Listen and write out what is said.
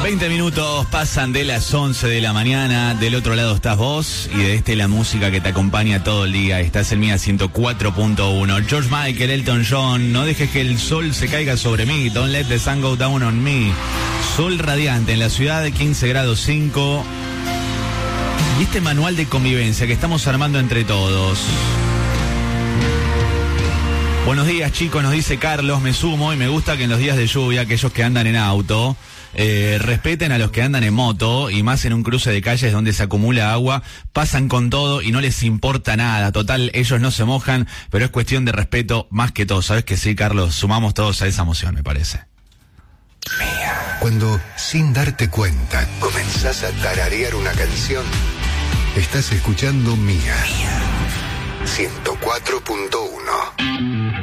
20 minutos pasan de las 11 de la mañana. Del otro lado estás vos y de este la música que te acompaña todo el día. Estás en Mía 104.1. George Michael, Elton John. No dejes que el sol se caiga sobre mí. Don't let the sun go down on me. Sol radiante en la ciudad de 15 grados 5. Y este manual de convivencia que estamos armando entre todos. Buenos días, chicos, nos dice Carlos. Me sumo y me gusta que en los días de lluvia aquellos que andan en auto respeten a los que andan en moto, y más en un cruce de calles donde se acumula agua, pasan con todo y no les importa nada. Total, ellos no se mojan, pero es cuestión de respeto más que todo. ¿Sabes que sí, Carlos? Sumamos todos a esa emoción, me parece. Mía. Cuando, sin darte cuenta, comenzás a tararear una canción, estás escuchando Mía 104.1.